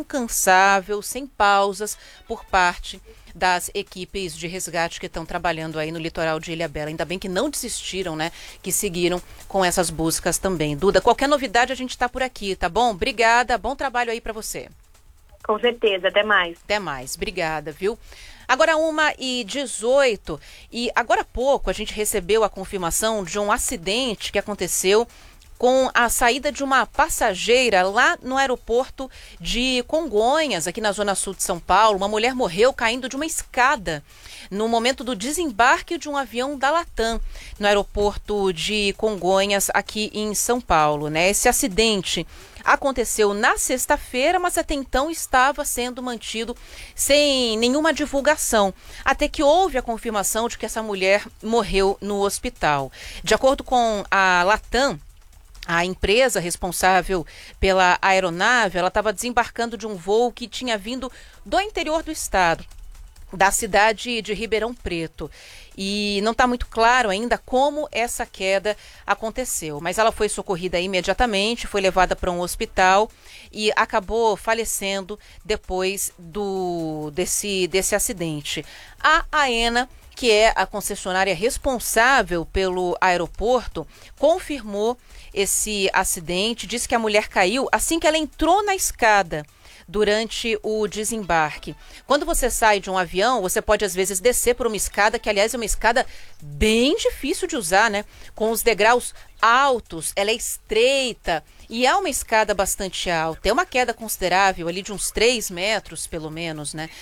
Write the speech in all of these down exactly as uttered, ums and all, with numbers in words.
incansável, sem pausas, por parte das equipes de resgate que estão trabalhando aí no litoral de Ilhabela. Ainda bem que não desistiram, né? Que seguiram com essas buscas também. Duda, qualquer novidade a gente está por aqui, tá bom? Obrigada, bom trabalho aí para você. Com certeza, até mais. Até mais, obrigada, viu? Agora uma e dezoito, e agora há pouco a gente recebeu a confirmação de um acidente que aconteceu com a saída de uma passageira lá no aeroporto de Congonhas, aqui na zona sul de São Paulo. Uma mulher morreu caindo de uma escada no momento do desembarque de um avião da Latam no aeroporto de Congonhas, aqui em São Paulo, né? Esse acidente aconteceu na sexta-feira, mas até então estava sendo mantido sem nenhuma divulgação, até que houve a confirmação de que essa mulher morreu no hospital. De acordo com a Latam, a empresa responsável pela aeronave, ela estava desembarcando de um voo que tinha vindo do interior do estado, da cidade de Ribeirão Preto. E não está muito claro ainda como essa queda aconteceu, mas ela foi socorrida imediatamente, foi levada para um hospital e acabou falecendo depois do, desse, desse acidente. A AENA, que é a concessionária responsável pelo aeroporto, confirmou esse acidente, disse que a mulher caiu assim que ela entrou na escada durante o desembarque. Quando você sai de um avião, você pode às vezes descer por uma escada, que aliás é uma escada bem difícil de usar, né? Com os degraus altos, ela é estreita e é uma escada bastante alta. É uma queda considerável ali de uns três metros, pelo menos, né?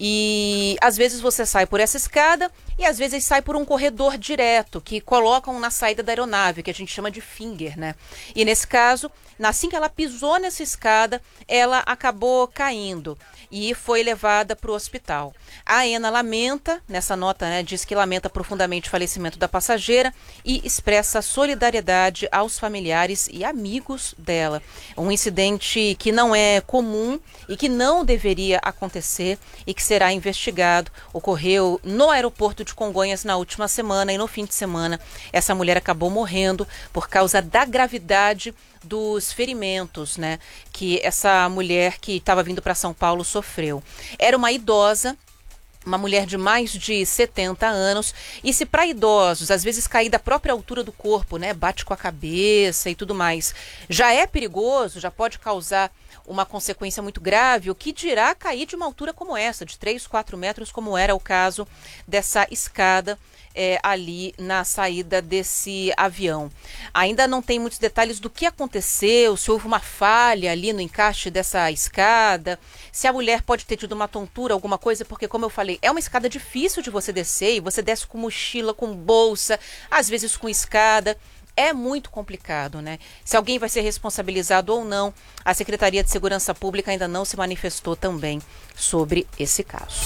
E às vezes você sai por essa escada e às vezes sai por um corredor direto que colocam na saída da aeronave, que a gente chama de finger, né? E nesse caso, assim que ela pisou nessa escada, ela acabou caindo e foi levada para o hospital. A AENA lamenta, nessa nota, né, diz que lamenta profundamente o falecimento da passageira e expressa solidariedade aos familiares e amigos dela. Um incidente que não é comum e que não deveria acontecer e que será investigado. Ocorreu no aeroporto de Congonhas na última semana e no fim de semana essa mulher acabou morrendo por causa da gravidade dos ferimentos, né, que essa mulher que estava vindo para São Paulo sofreu. Era uma idosa, uma mulher de mais de setenta anos, e se para idosos, às vezes cair da própria altura do corpo, né, bate com a cabeça e tudo mais, já é perigoso, já pode causar uma consequência muito grave, o que dirá cair de uma altura como essa, de três, quatro metros, como era o caso dessa escada É, ali na saída desse avião. Ainda não tem muitos detalhes do que aconteceu, se houve uma falha ali no encaixe dessa escada, se a mulher pode ter tido uma tontura, alguma coisa, porque, como eu falei, é uma escada difícil de você descer, e você desce com mochila, com bolsa, às vezes com escada. É muito complicado, né? Se alguém vai ser responsabilizado ou não, a Secretaria de Segurança Pública ainda não se manifestou também sobre esse caso.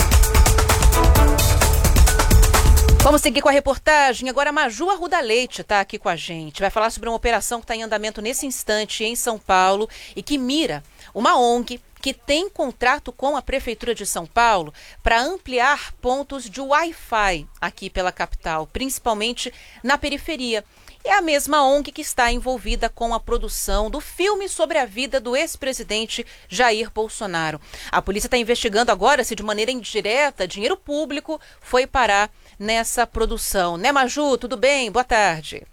Vamos seguir com a reportagem. Agora a Maju Arruda Leite está aqui com a gente. Vai falar sobre uma operação que está em andamento nesse instante em São Paulo e que mira uma O N G que tem contrato com a Prefeitura de São Paulo para ampliar pontos de Wi-Fi aqui pela capital, principalmente na periferia. É a mesma O N G que está envolvida com a produção do filme sobre a vida do ex-presidente Jair Bolsonaro. A polícia está investigando agora se de maneira indireta dinheiro público foi parar nessa produção. Né, Maju? Tudo bem? Boa tarde.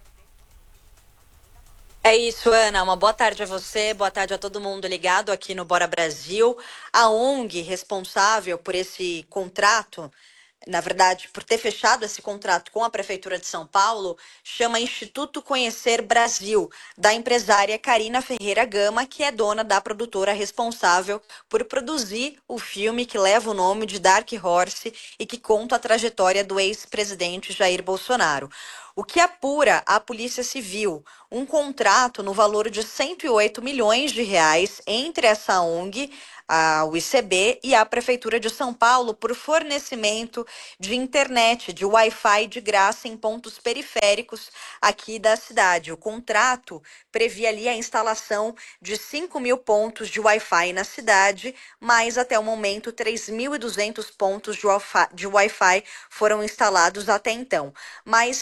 É isso, Ana. Uma boa tarde a você, boa tarde a todo mundo ligado aqui no Bora Brasil. A O N G responsável por esse contrato, na verdade, por ter fechado esse contrato com a Prefeitura de São Paulo, chama Instituto Conhecer Brasil, da empresária Karina Ferreira Gama, que é dona da produtora responsável por produzir o filme que leva o nome de Dark Horse e que conta a trajetória do ex-presidente Jair Bolsonaro. O que apura a Polícia Civil, um contrato no valor de cento e oito milhões de reais entre essa O N G, a, o I C B e a Prefeitura de São Paulo por fornecimento de internet, de Wi-Fi de graça em pontos periféricos aqui da cidade. O contrato previa ali a instalação de cinco mil pontos de Wi-Fi na cidade, mas até o momento três mil e duzentos pontos de Wi-Fi foram instalados até então. Mas quais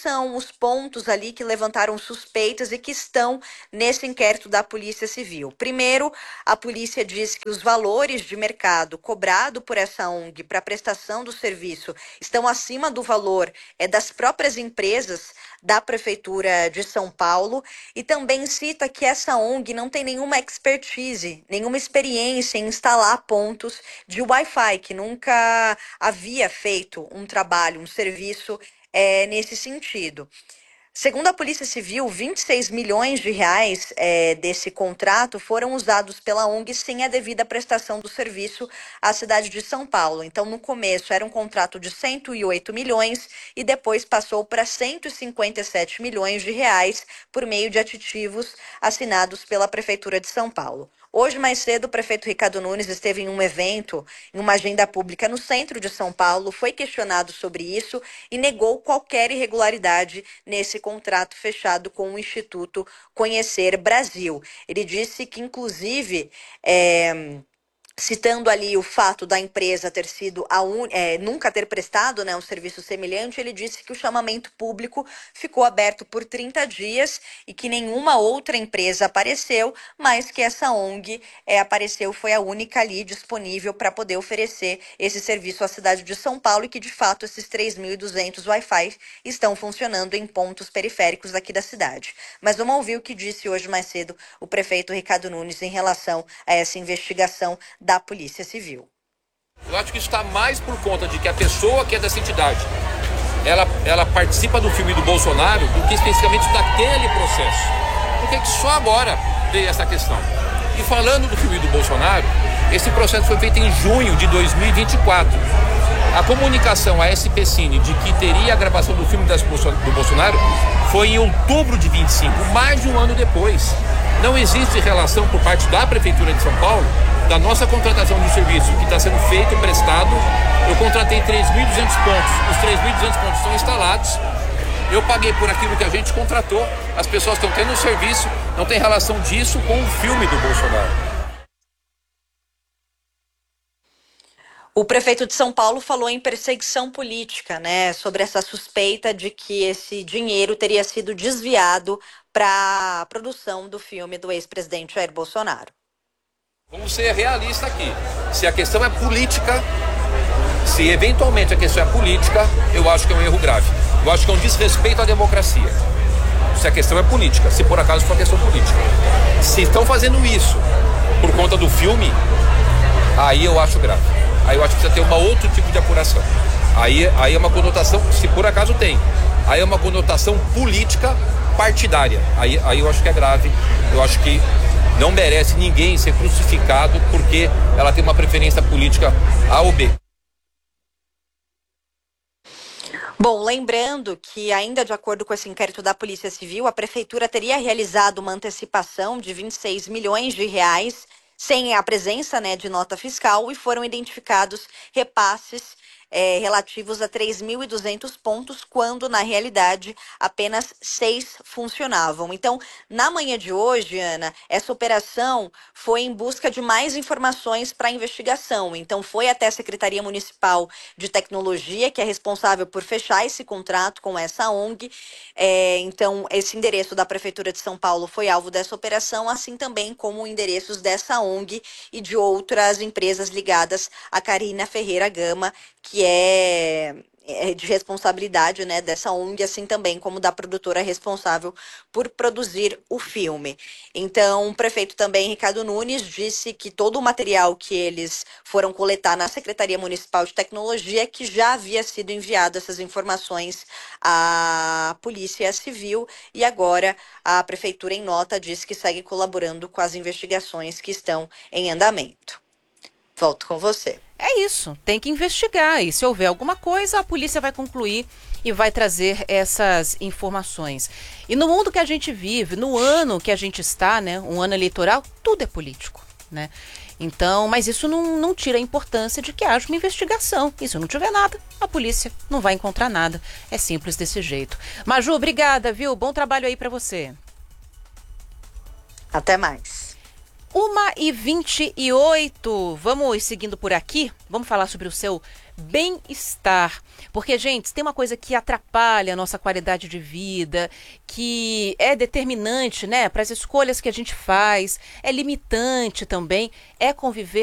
são os pontos ali que levantaram suspeitas e que estão nesse inquérito da Polícia Civil. Primeiro, a polícia diz que os valores de mercado cobrado por essa O N G para a prestação do serviço estão acima do valor é, das próprias empresas da Prefeitura de São Paulo, e também cita que essa O N G não tem nenhuma expertise, nenhuma experiência em instalar pontos de Wi-Fi, que nunca havia feito um trabalho, um serviço é, nesse sentido. Segundo a Polícia Civil, vinte e seis milhões de reais é, desse contrato foram usados pela O N G sem a devida prestação do serviço à cidade de São Paulo. Então, no começo, era um contrato de cento e oito milhões e depois passou para cento e cinquenta e sete milhões de reais por meio de aditivos assinados pela Prefeitura de São Paulo. Hoje, mais cedo, o prefeito Ricardo Nunes esteve em um evento, em uma agenda pública no centro de São Paulo, foi questionado sobre isso e negou qualquer irregularidade nesse contrato fechado com o Instituto Conhecer Brasil. Ele disse que, inclusive, é... citando ali o fato da empresa ter sido a un... é, nunca ter prestado, né, um serviço semelhante, ele disse que o chamamento público ficou aberto por trinta dias e que nenhuma outra empresa apareceu, mas que essa O N G é, apareceu, foi a única ali disponível para poder oferecer esse serviço à cidade de São Paulo e que, de fato, esses três mil e duzentos Wi-Fi estão funcionando em pontos periféricos aqui da cidade. Mas vamos ouvir o que disse hoje mais cedo o prefeito Ricardo Nunes em relação a essa investigação da Polícia Civil. Eu acho que isso está mais por conta de que a pessoa que é dessa entidade, ela, ela participa do filme do Bolsonaro do que especificamente daquele processo. Porque que só agora veio essa questão. E falando do filme do Bolsonaro, esse processo foi feito em junho de dois mil e vinte e quatro. A comunicação à S P Cine de que teria a gravação do filme das, do Bolsonaro foi em outubro de vinte e cinco, mais de um ano depois. Não existe relação por parte da Prefeitura de São Paulo da nossa contratação de serviço que está sendo feito, prestado. Eu contratei três mil e duzentos pontos, os três mil e duzentos pontos estão instalados, eu paguei por aquilo que a gente contratou, as pessoas estão tendo o serviço, não tem relação disso com o filme do Bolsonaro. O prefeito de São Paulo falou em perseguição política, né, sobre essa suspeita de que esse dinheiro teria sido desviado para a produção do filme do ex-presidente Jair Bolsonaro. Vamos ser realistas aqui. Se a questão é política, se eventualmente a questão é política, eu acho que é um erro grave. Eu acho que é um desrespeito à democracia. Se a questão é política, se por acaso for questão política. Se estão fazendo isso por conta do filme, aí eu acho grave. Aí eu acho que precisa ter uma outro tipo de apuração. Aí, aí é uma conotação, se por acaso tem, aí é uma conotação política partidária. Aí, aí eu acho que é grave. Eu acho que não merece ninguém ser crucificado porque ela tem uma preferência política A ou B. Bom, lembrando que ainda de acordo com esse inquérito da Polícia Civil, a Prefeitura teria realizado uma antecipação de vinte e seis milhões de reais sem a presença, né, de nota fiscal e foram identificados repasses É, relativos a três mil e duzentos pontos, quando, na realidade, apenas seis funcionavam. Então, na manhã de hoje, Ana, essa operação foi em busca de mais informações para a investigação. Então, foi até a Secretaria Municipal de Tecnologia, que é responsável por fechar esse contrato com essa O N G. É, então, esse endereço da Prefeitura de São Paulo foi alvo dessa operação, assim também como endereços dessa O N G e de outras empresas ligadas a Carina Ferreira Gama, que é de responsabilidade, né, dessa O N G, assim também como da produtora responsável por produzir o filme. Então, o prefeito também, Ricardo Nunes, disse que todo o material que eles foram coletar na Secretaria Municipal de Tecnologia, que já havia sido enviado essas informações à Polícia Civil, e agora a Prefeitura, em nota, diz que segue colaborando com as investigações que estão em andamento. Volto com você. É isso, tem que investigar e se houver alguma coisa, a polícia vai concluir e vai trazer essas informações. E no mundo que a gente vive, no ano que a gente está, né, um ano eleitoral, tudo é político, né? Então, mas isso não, não tira a importância de que haja uma investigação. E se não tiver nada, a polícia não vai encontrar nada. É simples desse jeito. Maju, obrigada, viu? Bom trabalho aí para você. Até mais. uma e vinte e oito. Vamos seguindo por aqui. Vamos falar sobre o seu bem-estar. Porque, gente, tem uma coisa que atrapalha a nossa qualidade de vida, que é determinante, né, para as escolhas que a gente faz, é limitante também, é conviver